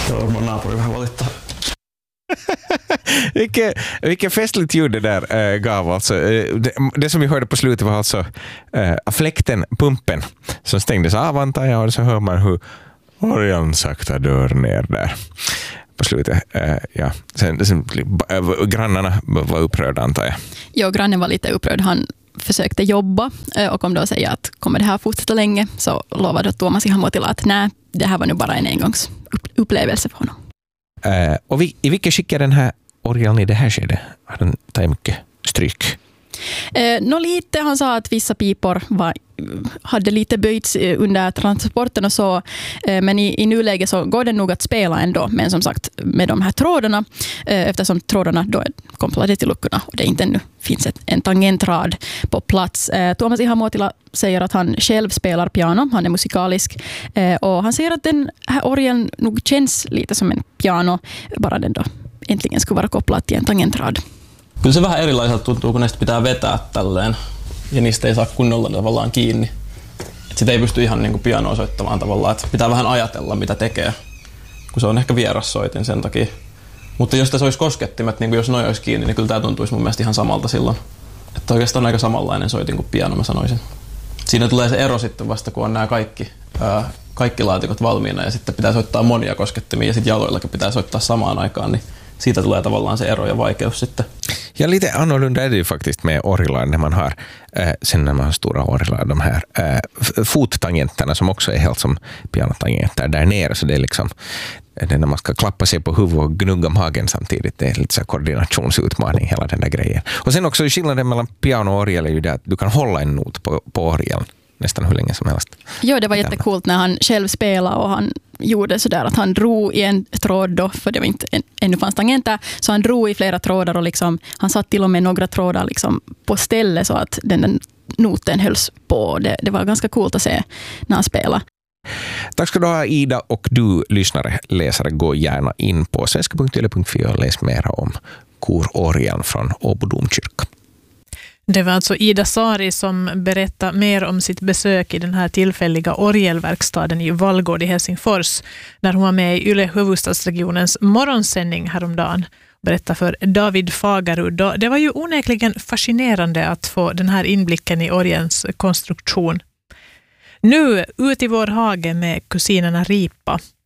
Varmaan naapuri vähän valittaa. Vilket festligt ljud det där gav alltså. Det som vi hörde på slutet var alltså fläkten, pumpen som stängdes av antar jag, och så hör man hur Orion sakta dör ner där på slutet. Ja. Sen grannarna var upprörda antar jag. Ja, grannen var lite upprörd. Han försökte jobba och kom då att säga att kommer det här fortsätta länge, så lovade Tuomas Ihamuotila att nej, det här var nu bara en engångsupplevelse för honom. Och i vilket skick är den här Orion i det här skedet? Har den tagit mycket stryk? Lite, han sa att vissa pipor hade lite böjts under transporten och så, men i nuläget så går det nog att spela ändå, men som sagt med de här trådarna, eftersom trådarna då är kopplade till luckorna och det inte ännu finns en tangentrad på plats. Tuomas Ihamuotila säger att han själv spelar piano, han är musikalisk, och han säger att den här orgeln nog känns lite som en piano, bara den då äntligen skulle vara kopplad till en tangentrad. Kyllä se vähän erilaiselta tuntuu, kun näistä pitää vetää tälleen ja niistä ei saa kunnolla tavallaan kiinni. Et sitä ei pysty ihan niin kuin pianoa soittamaan tavallaan, että pitää vähän ajatella mitä tekee, kun se on ehkä vieras soitin sen takia. Mutta jos tässä olisi koskettimet, niin kuin jos noi olisi kiinni, niin kyllä tämä tuntuisi mun mielestä ihan samalta silloin. Että oikeastaan aika samanlainen soitin kuin piano, mä sanoisin. Siinä tulee se ero sitten vasta, kun on nämä kaikki laatikot valmiina ja sitten pitää soittaa monia koskettimia ja sitten jaloillakin pitää soittaa samaan aikaan, niin siitä tulee tavallaan se ero ja vaikeus sitten. Ja lite annorlunda är det ju faktiskt med orglar när man har sen när man har stora orglar, de här fottangenterna som också är helt som pianotangenter där nere, så det är liksom det när man ska klappa sig på huvudet och gnugga magen samtidigt, det är lite så koordinationsutmaning hela den där grejen. Och sen också skillnaden mellan piano och orgel är ju det att du kan hålla en not på orgeln nästan hur länge som helst. Jo, det var jättekult när han själv spelade och han gjorde sådär att han drog i en tråd då, för det var inte ännu fanns tangenter, så han drog i flera trådar och liksom, han satt till och med några trådar liksom på ställe så att den noten hölls på. Det var ganska coolt att se när han spelade. Tack ska du ha Ida, och du lyssnare, läsare, gå gärna in på svenska.yle.fi och läs mera om kororgeln från Åbo domkyrka. Det var alltså Ida Sari som berättade mer om sitt besök i den här tillfälliga orgelverkstaden i Vallgård i Helsingfors, när hon var med i Yle huvudstadsregionens morgonsändning häromdagen. Berätta för David Fagerud. Det var ju onekligen fascinerande att få den här inblicken i orgelns konstruktion. Nu ut i vår hage med kusinerna Ripa.